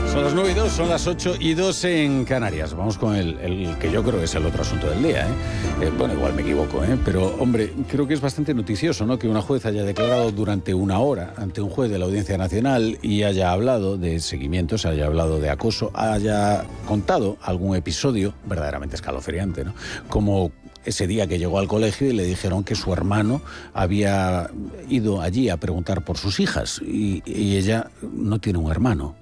Son las 9:02, son las 8:02 en Canarias. Vamos con el que yo creo que es el otro asunto del día, bueno, igual me equivoco, pero, hombre, creo que es bastante noticioso, ¿no?, que una juez haya declarado durante una hora ante un juez de la Audiencia Nacional y haya hablado de seguimientos, haya hablado de acoso, haya contado algún episodio verdaderamente escalofriante, ¿no?, como ese día que llegó al colegio y le dijeron que su hermano había ido allí a preguntar por sus hijas y ella no tiene un hermano.